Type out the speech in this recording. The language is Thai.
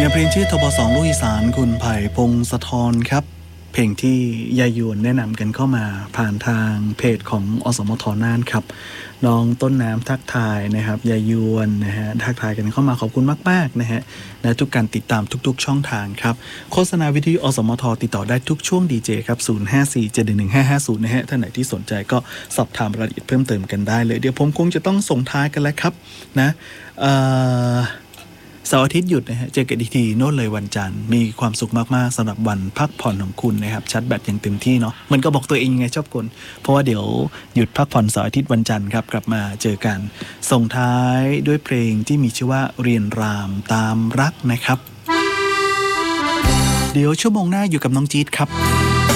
เพลงชื่อทบ2ลูกอีสานคุณไผ่พงศธรครับเพลงที่ยายยวนแนะนำกันเข้ามาผ่านทางเพจของอสมทน่านครับน้องต้นน้ำทักทายนะครับยายยวนนะฮะทักทายกันเข้ามาขอบคุณมากๆนะฮะและทุกการติดตามทุกๆช่องทางครับโฆษณาวิทยุอสมทติดต่อได้ทุกช่วงดีเจครับ0547115550นะฮะท่านไหนที่สนใจก็สอบถามรายละเอียดเพิ่มเติมกันได้เลยเดี๋ยวผมคงจะต้องส่งท้ายกันแล้วครับนะเสาร์อาทิตย์หยุดนะฮะเจอกันอีกทีโน่นเลยวันจันทร์มีความสุขมากๆสำหรับวันพักผ่อนของคุณนะครับชัดแบตอย่างเต็มที่เนาะมันก็บอกตัวเองยังไงชอบกลเพราะว่าเดี๋ยวหยุดพักผ่อนเสาร์อาทิตย์วันจันทร์ครับกลับมาเจอกันส่งท้ายด้วยเพลงที่มีชื่อว่าเรียนรามตามรักนะครับเดี๋ยวชั่วโมงหน้าอยู่กับน้องจี๊ดครับ